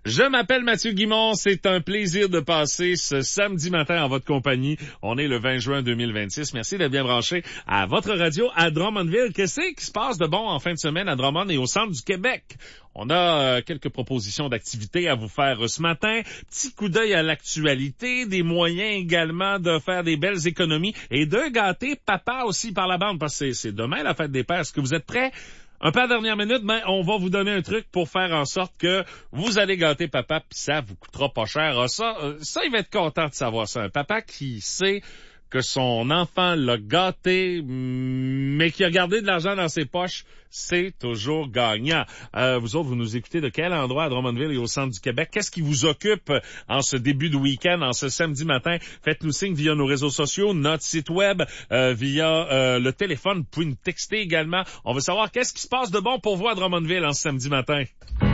Je m'appelle Mathieu Guimond, c'est un plaisir de passer ce samedi matin en votre compagnie. On est le 20 juin 2026. Merci d'être bien branché à votre radio à Drummondville. Qu'est-ce qui se passe de bon en fin de semaine à Drummond et au centre du Québec? On a quelques propositions d'activités à vous faire ce matin. Petit coup d'œil à l'actualité, des moyens également de faire des belles économies et de gâter papa aussi par la bande parce que c'est demain la fête des pères. Est-ce que vous êtes prêts? Un peu à la dernière minute, mais on va vous donner un truc pour faire en sorte que vous allez gâter papa, puis ça vous coûtera pas cher. Ah, ça, il va être content de savoir ça. Un papa qui sait que son enfant l'a gâté, mais qui a gardé de l'argent dans ses poches, c'est toujours gagnant. Vous autres, vous nous écoutez de quel endroit à Drummondville et au centre du Québec? Qu'est-ce qui vous occupe en ce début de week-end, en ce samedi matin? Faites-nous signe via nos réseaux sociaux, notre site web, via le téléphone. Vous pouvez nous texter également. On veut savoir qu'est-ce qui se passe de bon pour vous à Drummondville en ce samedi matin.